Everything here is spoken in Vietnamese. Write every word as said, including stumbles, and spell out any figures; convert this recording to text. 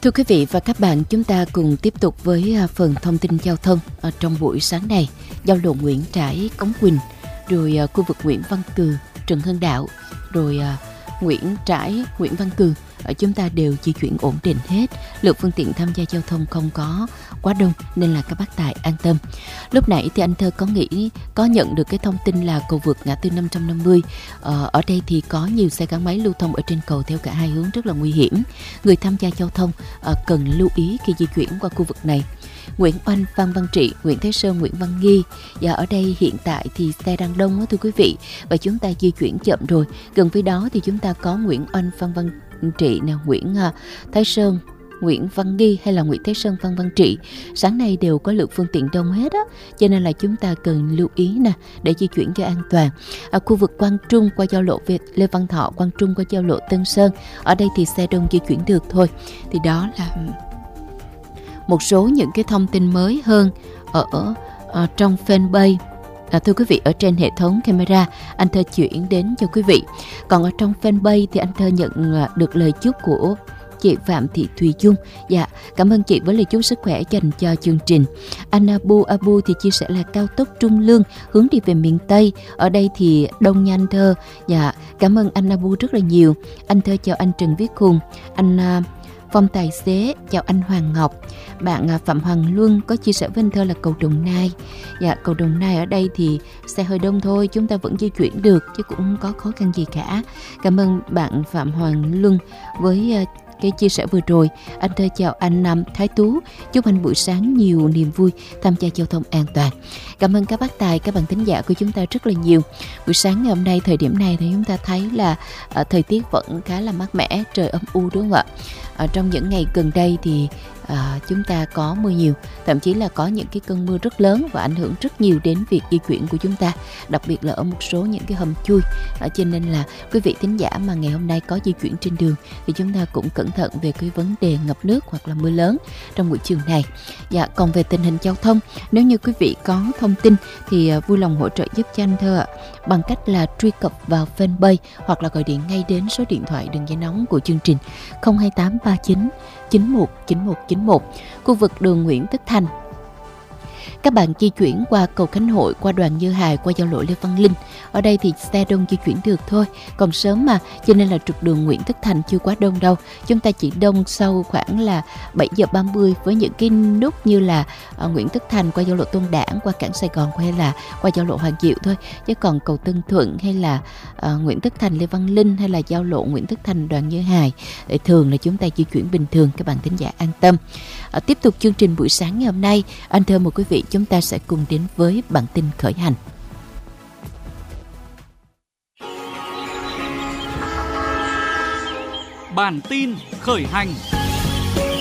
Thưa quý vị và các bạn, chúng ta cùng tiếp tục với phần thông tin giao thông ở trong buổi sáng này. Giao lộ Nguyễn Trãi, Cống Quỳnh, rồi khu vực Nguyễn Văn Cừ, Trần Hưng Đạo, rồi Nguyễn Trãi, Nguyễn Văn Cừ, chúng ta đều di chuyển ổn định hết. Lượng phương tiện tham gia giao thông không có quá đông nên là các bác tài an tâm. Lúc nãy thì anh Thơ có nghĩ có nhận được cái thông tin là cầu vượt ngã tư năm trăm năm mươi ờ, ở đây thì có nhiều xe gắn máy lưu thông ở trên cầu theo cả hai hướng, rất là nguy hiểm. Người tham gia giao thông ờ, cần lưu ý khi di chuyển qua khu vực này. Nguyễn Oanh, Phan Văn Trị, Nguyễn Thế Sơn, Nguyễn Văn Nghi. Và ở đây hiện tại thì xe đang đông đó thưa quý vị, và chúng ta di chuyển chậm rồi. Gần với đó thì chúng ta có Nguyễn Oanh, Phan Văn Trị, nào Nguyễn uh, Thái Sơn, Nguyễn Văn Nghi hay là Nguyễn Thế Sơn, Phan Văn Trị. Sáng nay đều có lượng phương tiện đông hết á, cho nên là chúng ta cần lưu ý nè để di chuyển cho an toàn. Ở khu vực Quang Trung qua giao lộ Lê Văn Thọ, Quang Trung qua giao lộ Tân Sơn, ở đây thì xe đông di chuyển được thôi. Thì đó là một số những cái thông tin mới hơn ở, ở, ở trong fanpage. À, thưa quý vị, ở trên hệ thống camera anh Thơ chuyển đến cho quý vị. Còn ở trong fanpage thì anh Thơ nhận được lời chúc của chị Phạm Thị Thùy Dung. Dạ, cảm ơn chị với lời chúc sức khỏe dành cho chương trình. Anh Abu Abu thì chia sẻ là cao tốc Trung Lương hướng đi về miền Tây. Ở đây thì đông nha anh Thơ. Dạ, cảm ơn anh Abu rất là nhiều. Anh Thơ chào anh Trần Viết Hùng, anh uh, Phong Tài Xế, chào anh Hoàng Ngọc. Bạn Phạm Hoàng Luân có chia sẻ với anh Thơ là cầu Đồng Nai. Dạ, cầu Đồng Nai ở đây thì xe hơi đông thôi, chúng ta vẫn di chuyển được chứ cũng không có khó khăn gì cả. Cảm ơn bạn Phạm Hoàng Luân với cái chia sẻ vừa rồi. Anh Thơ chào anh um, Thái Tú, chúc anh buổi sáng nhiều niềm vui, tham gia giao thông an toàn. Cảm ơn các bác tài, các bạn thính giả của chúng ta rất là nhiều. Buổi sáng ngày hôm nay, thời điểm này thì chúng ta thấy là uh, thời tiết vẫn khá là mát mẻ, trời âm u đúng không ạ? Ở trong những ngày gần đây thì à, chúng ta có mưa nhiều, thậm chí là có những cái cơn mưa rất lớn và ảnh hưởng rất nhiều đến việc di chuyển của chúng ta, đặc biệt là ở một số những cái hầm chui. À, cho nên là quý vị thính giả mà ngày hôm nay có di chuyển trên đường thì chúng ta cũng cẩn thận về cái vấn đề ngập nước hoặc là mưa lớn trong buổi chiều này. Dạ, còn về tình hình giao thông, nếu như quý vị có thông tin thì à, vui lòng hỗ trợ giúp cho anh Thơ ạ, bằng cách là truy cập vào fanpage hoặc là gọi điện ngay đến số điện thoại đường dây nóng của chương trình không hai tám ba chín chín một chín một chín một, khu vực đường Nguyễn Tất Thành. Các bạn di chuyển qua cầu Khánh Hội, qua Đoàn Như Hài, qua giao lộ Lê Văn Linh. Ở đây thì xe đông di chuyển được thôi, còn sớm mà, cho nên là trục đường Nguyễn Tất Thành chưa quá đông đâu. Chúng ta chỉ đông sau khoảng là bảy giờ ba mươi với những cái nút như là uh, Nguyễn Tất Thành qua giao lộ Tôn Đản, qua cảng Sài Gòn, hay là qua giao lộ Hoàng Diệu thôi. Chứ còn cầu Tân Thuận hay là uh, Nguyễn Tất Thành Lê Văn Linh hay là giao lộ Nguyễn Tất Thành Đoàn Như Hài thì thường là chúng ta di chuyển bình thường, các bạn thính giả an tâm. Uh, tiếp tục chương trình buổi sáng ngày hôm nay, anh Thơ mời quý vị chúng ta sẽ cùng đến với bản tin khởi hành. Bản tin khởi hành.